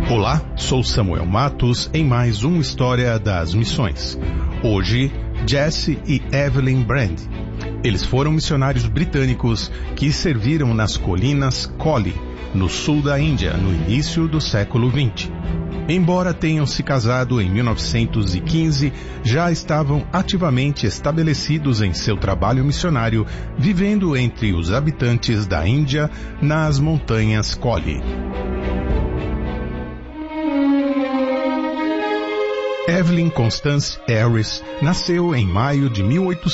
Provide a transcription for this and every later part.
Olá, sou Samuel Matos em mais uma História das Missões. Hoje, Jesse e Evelyn Brand. Eles foram missionários britânicos que serviram nas colinas Collie, no sul da Índia, no início do século XX. Embora tenham se casado em 1915, já estavam ativamente estabelecidos em seu trabalho missionário, vivendo entre os habitantes da Índia nas montanhas Collie. Evelyn Constance Harris nasceu em maio de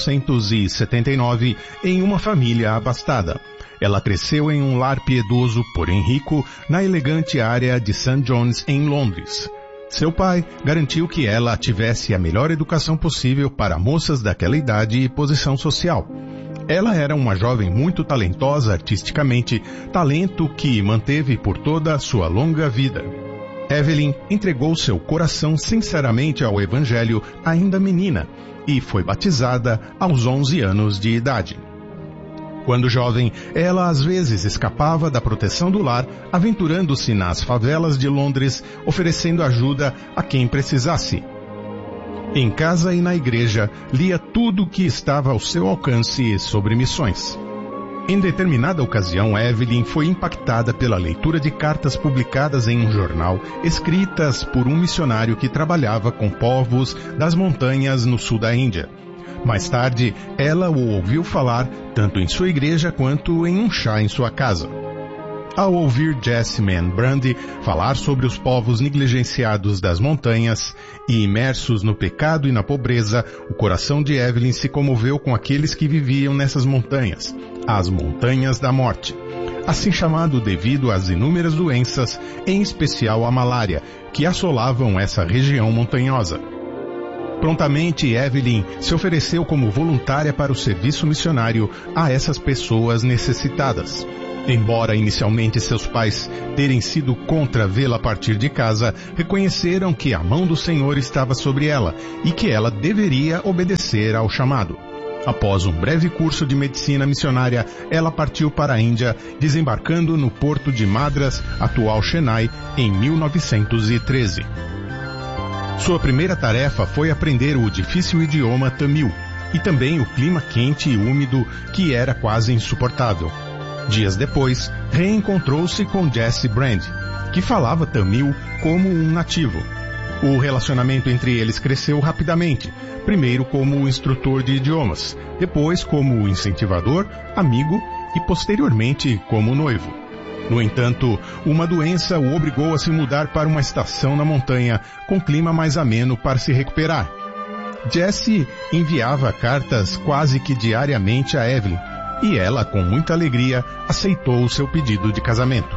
1879 em uma família abastada. Ela cresceu em um lar piedoso, porém rico, na elegante área de St. John's, em Londres. Seu pai garantiu que ela tivesse a melhor educação possível para moças daquela idade e posição social. Ela era uma jovem muito talentosa artisticamente, talento que manteve por toda a sua longa vida. Evelyn entregou seu coração sinceramente ao Evangelho ainda menina e foi batizada aos 11 anos de idade. Quando jovem, ela às vezes escapava da proteção do lar, aventurando-se nas favelas de Londres, oferecendo ajuda a quem precisasse. Em casa e na igreja, lia tudo o que estava ao seu alcance sobre missões. Em determinada ocasião, Evelyn foi impactada pela leitura de cartas publicadas em um jornal, escritas por um missionário que trabalhava com povos das montanhas no sul da Índia. Mais tarde, ela o ouviu falar tanto em sua igreja quanto em um chá em sua casa. Ao ouvir Jesse Brand falar sobre os povos negligenciados das montanhas e imersos no pecado e na pobreza, o coração de Evelyn se comoveu com aqueles que viviam nessas montanhas, as Montanhas da Morte, assim chamado devido às inúmeras doenças, em especial a malária, que assolavam essa região montanhosa. Prontamente, Evelyn se ofereceu como voluntária para o serviço missionário a essas pessoas necessitadas. Embora inicialmente seus pais terem sido contra vê-la partir de casa, reconheceram que a mão do Senhor estava sobre ela e que ela deveria obedecer ao chamado. Após um breve curso de medicina missionária, ela partiu para a Índia, desembarcando no porto de Madras, atual Chennai, em 1913. Sua primeira tarefa foi aprender o difícil idioma tamil e também o clima quente e úmido que era quase insuportável. Dias depois, reencontrou-se com Jesse Brand, que falava tamil como um nativo. O relacionamento entre eles cresceu rapidamente, primeiro como instrutor de idiomas, depois como incentivador, amigo e posteriormente como noivo. No entanto, uma doença o obrigou a se mudar para uma estação na montanha, com clima mais ameno para se recuperar. Jesse enviava cartas quase que diariamente a Evelyn, e ela, com muita alegria, aceitou o seu pedido de casamento.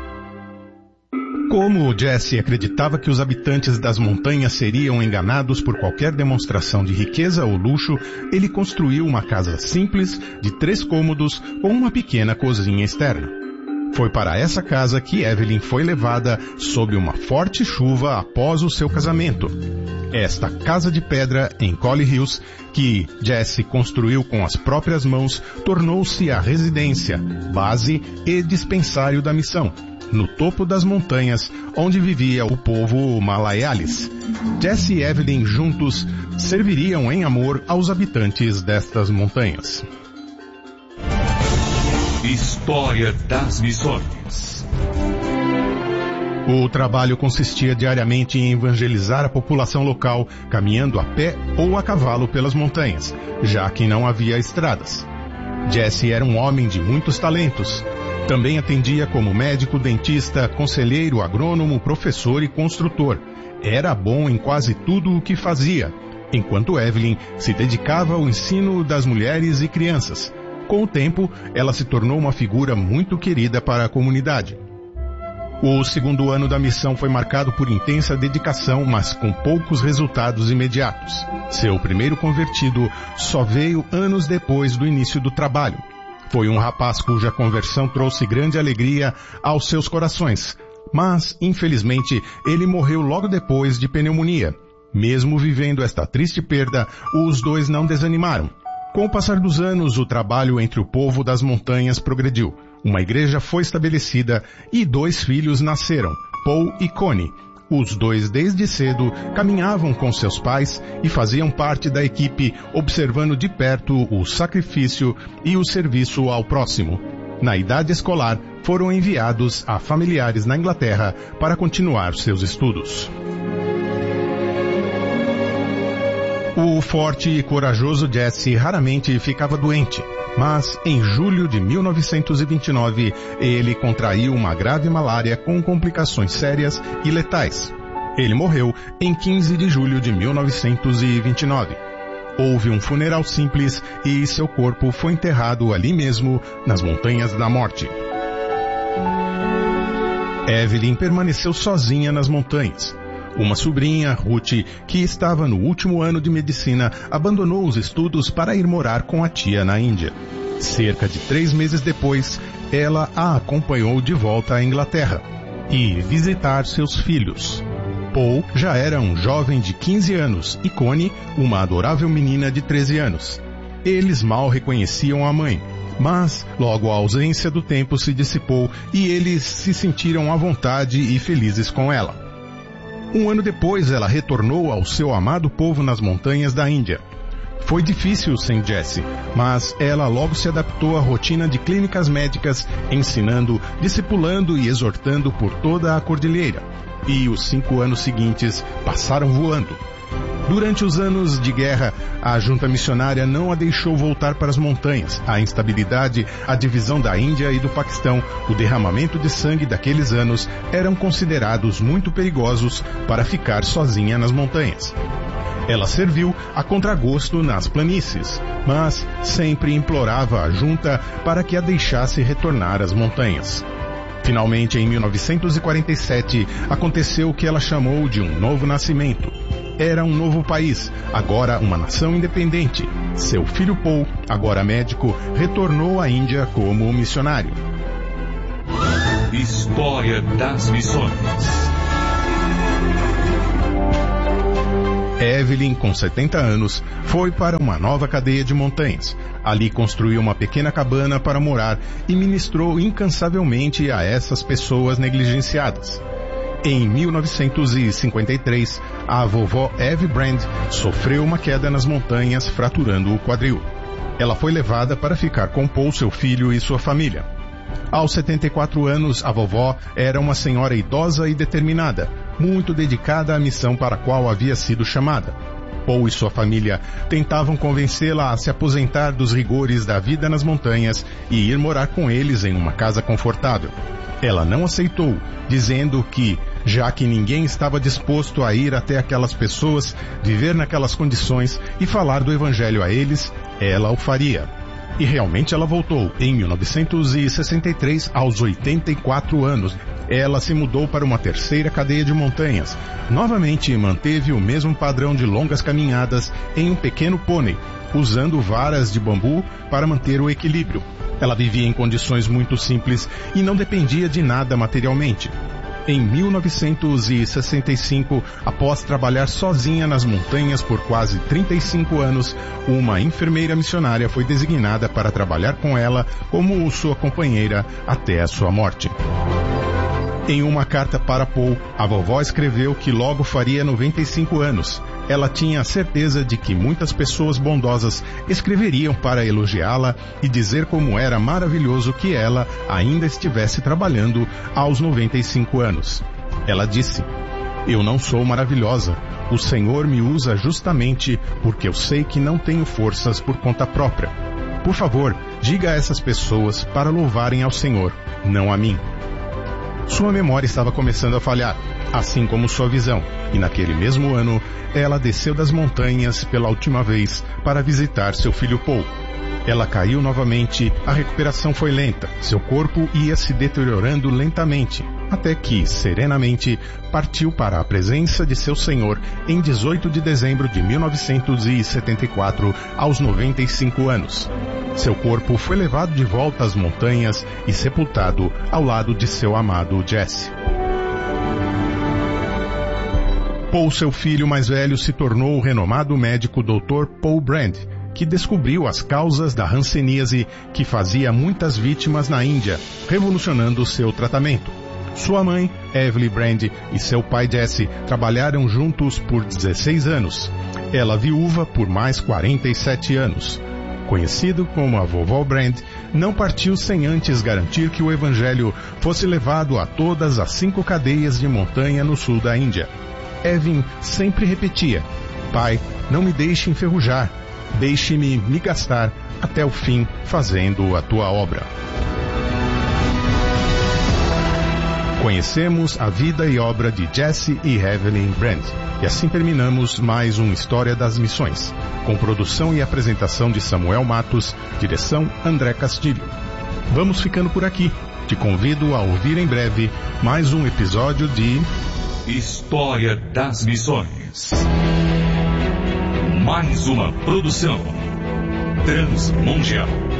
Como Jesse acreditava que os habitantes das montanhas seriam enganados por qualquer demonstração de riqueza ou luxo, ele construiu uma casa simples, de 3 cômodos, com uma pequena cozinha externa. Foi para essa casa que Evelyn foi levada sob uma forte chuva após o seu casamento. Esta casa de pedra em Collie Hills, que Jesse construiu com as próprias mãos, tornou-se a residência, base e dispensário da missão, no topo das montanhas, onde vivia o povo Malayalis. Jesse e Evelyn juntos serviriam em amor aos habitantes destas montanhas. História das Missões. O trabalho consistia diariamente em evangelizar a população local, caminhando a pé ou a cavalo pelas montanhas, já que não havia estradas. Jesse era um homem de muitos talentos. Também atendia como médico, dentista, conselheiro, agrônomo, professor e construtor. Era bom em quase tudo o que fazia, enquanto Evelyn se dedicava ao ensino das mulheres e crianças. Com o tempo, ela se tornou uma figura muito querida para a comunidade. O segundo ano da missão foi marcado por intensa dedicação, mas com poucos resultados imediatos. Seu primeiro convertido só veio anos depois do início do trabalho. Foi um rapaz cuja conversão trouxe grande alegria aos seus corações, mas, infelizmente, ele morreu logo depois de pneumonia. Mesmo vivendo esta triste perda, os dois não desanimaram. Com o passar dos anos, o trabalho entre o povo das montanhas progrediu. Uma igreja foi estabelecida e 2 filhos nasceram, Paul e Connie. Os dois, desde cedo, caminhavam com seus pais e faziam parte da equipe, observando de perto o sacrifício e o serviço ao próximo. Na idade escolar, foram enviados a familiares na Inglaterra para continuar seus estudos. O forte e corajoso Jesse raramente ficava doente, mas em julho de 1929 ele contraiu uma grave malária com complicações sérias e letais. Ele morreu em 15 de julho de 1929. Houve um funeral simples e seu corpo foi enterrado ali mesmo, nas Montanhas da Morte. Evelyn permaneceu sozinha nas montanhas. Uma sobrinha, Ruth, que estava no último ano de medicina, abandonou os estudos para ir morar com a tia na Índia. Cerca de 3 meses depois, ela a acompanhou de volta à Inglaterra e visitar seus filhos. Paul já era um jovem de 15 anos e Connie, uma adorável menina de 13 anos. Eles mal reconheciam a mãe, mas logo a ausência do tempo se dissipou e eles se sentiram à vontade e felizes com ela. Um ano depois, ela retornou ao seu amado povo nas montanhas da Índia. Foi difícil sem Jesse, mas ela logo se adaptou à rotina de clínicas médicas, ensinando, discipulando e exortando por toda a cordilheira. E os 5 anos seguintes passaram voando. Durante os anos de guerra, a junta missionária não a deixou voltar para as montanhas. A instabilidade, a divisão da Índia e do Paquistão, o derramamento de sangue daqueles anos eram considerados muito perigosos para ficar sozinha nas montanhas. Ela serviu a contragosto nas planícies, mas sempre implorava a junta para que a deixasse retornar às montanhas. Finalmente, em 1947, aconteceu o que ela chamou de um novo nascimento. Era um novo país, agora uma nação independente. Seu filho Paul, agora médico, retornou à Índia como missionário. História das Missões. Evelyn, com 70 anos, foi para uma nova cadeia de montanhas. Ali construiu uma pequena cabana para morar e ministrou incansavelmente a essas pessoas negligenciadas. Em 1953, a vovó Eve Brand sofreu uma queda nas montanhas, fraturando o quadril. Ela foi levada para ficar com Paul, seu filho e sua família. Aos 74 anos, a vovó era uma senhora idosa e determinada, muito dedicada à missão para a qual havia sido chamada. Paul e sua família tentavam convencê-la a se aposentar dos rigores da vida nas montanhas e ir morar com eles em uma casa confortável. Ela não aceitou, dizendo que, já que ninguém estava disposto a ir até aquelas pessoas, viver naquelas condições e falar do Evangelho a eles, ela o faria. E realmente ela voltou, em 1963, aos 84 anos. Ela se mudou para uma terceira cadeia de montanhas. Novamente manteve o mesmo padrão de longas caminhadas em um pequeno pônei, usando varas de bambu para manter o equilíbrio. Ela vivia em condições muito simples e não dependia de nada materialmente. Em 1965, após trabalhar sozinha nas montanhas por quase 35 anos, uma enfermeira missionária foi designada para trabalhar com ela como sua companheira até a sua morte. Em uma carta para Paul, a vovó escreveu que logo faria 95 anos. Ela tinha a certeza de que muitas pessoas bondosas escreveriam para elogiá-la e dizer como era maravilhoso que ela ainda estivesse trabalhando aos 95 anos. Ela disse: "Eu não sou maravilhosa. O Senhor me usa justamente porque eu sei que não tenho forças por conta própria. Por favor, diga a essas pessoas para louvarem ao Senhor, não a mim." Sua memória estava começando a falhar, assim como sua visão, e naquele mesmo ano, ela desceu das montanhas pela última vez para visitar seu filho Paul. Ela caiu novamente, a recuperação foi lenta, seu corpo ia se deteriorando lentamente, até que, serenamente, partiu para a presença de seu Senhor em 18 de dezembro de 1974, aos 95 anos. Seu corpo foi levado de volta às montanhas e sepultado ao lado de seu amado Jesse. Paul, seu filho mais velho, se tornou o renomado médico Dr. Paul Brand, que descobriu as causas da hanseníase que fazia muitas vítimas na Índia, revolucionando seu tratamento. Sua mãe, Evelyn Brand, e seu pai Jesse trabalharam juntos por 16 anos. Ela viúva por mais 47 anos. Conhecido como a Vovó Brand, não partiu sem antes garantir que o evangelho fosse levado a todas as 5 cadeias de montanha no sul da Índia. Evan sempre repetia: Pai, não me deixe enferrujar, deixe-me me gastar até o fim fazendo a tua obra. Conhecemos a vida e obra de Jesse e Evelyn Brand. E assim terminamos mais um História das Missões, com produção e apresentação de Samuel Matos, direção André Castilho. Vamos ficando por aqui. Te convido a ouvir em breve mais um episódio de História das Missões. Mais uma produção Transmundial.